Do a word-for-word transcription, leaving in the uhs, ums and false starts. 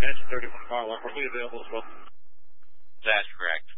Engine thirty-one mile, are we available as well? That's correct.